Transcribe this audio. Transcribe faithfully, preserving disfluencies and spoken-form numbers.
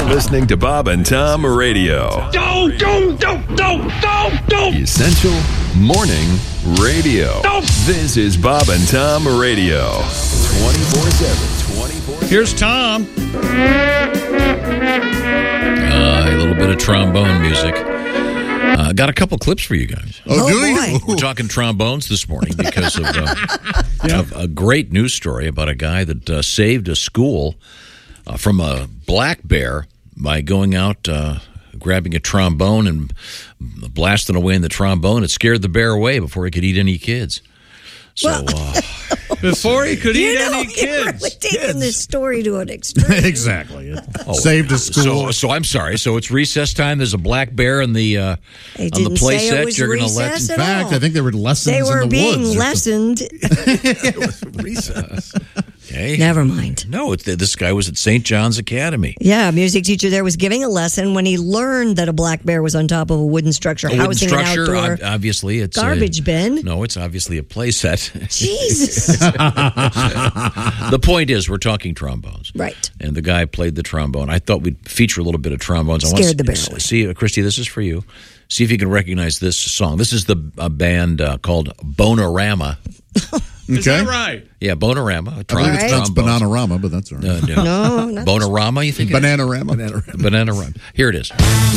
You're listening to Bob and Tom Radio. Don't, don't, don't, don't, don't, don't. Essential Morning Radio. Don't. This is Bob and Tom Radio. twenty-four seven, twenty-four seven. Here's Tom. Uh, a little bit of trombone music. Uh, got a couple clips for you guys. Oh, Oh, do you? boy. We're talking trombones this morning because of, uh, of a great news story about a guy that uh, saved a school uh, from a black bear by going out, uh, grabbing a trombone and blasting away in the trombone. It scared the bear away before he could eat any kids. So, uh, Before he could You eat know, any you're kids. really taking this story to an extreme. Exactly. oh, Saved a So, school. so I'm sorry. So it's recess time. There's a black bear in the uh, They on the didn't play say it set. was You're going to let. recess In at fact, all. I think there were lessons They were in the being woods. lessoned. Recess. Okay. Never mind. No, it's, this guy was at Saint John's Academy. Yeah, a music teacher there was giving a lesson when he learned that a black bear was on top of a wooden structure, A wooden housing structure, an outdoor ob- obviously, it's garbage a, bin. No, it's obviously a play set. Jesus. The point is, we're talking trombones, Right. And the guy played the trombone. I thought we'd feature a little bit of trombones. I Scared want the bear to away. see, uh, Christy. This is for you. See if you can recognize this song. This is the a band uh, called Bonorama. Is Okay. that right? Yeah, Bonorama. I believe it's, that's trombones. Bananarama, but that's all right. Uh, no. No, not Bananarama. You think? Bananarama. Bananarama. Here it is.